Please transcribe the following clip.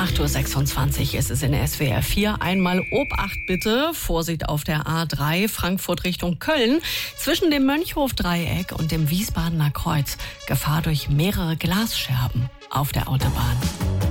8:26 Uhr ist es in SWR 4. Einmal Obacht bitte. Vorsicht auf der A3 Frankfurt Richtung Köln. Zwischen dem Mönchhof-Dreieck und dem Wiesbadener Kreuz. Gefahr durch mehrere Glasscherben auf der Autobahn.